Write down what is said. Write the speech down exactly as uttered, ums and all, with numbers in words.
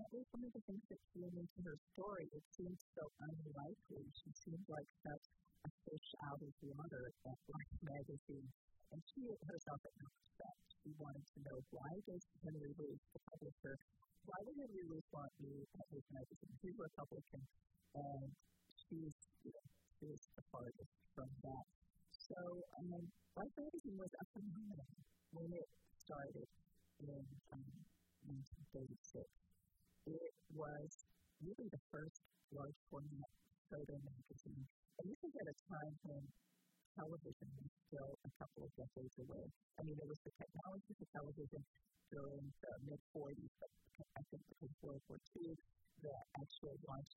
that was one of the things that drew me to her story. It seemed so unlikely. She seemed like such a fish out of water at Life magazine. And she herself had no respect. She wanted to know, why does Henry Luce, the publisher, why would Henry Luce want me at his magazine? He's a Republican, and she's, you know, she was the farthest from that. So, um, Life magazine was a phenomenon when it started in um, nineteen thirty-six. It was really the first large format photo magazine. And this was at a time when television was still a couple of decades away. I mean, there was the technology for television during the mid-forties, but I think because World War Two, the actual launch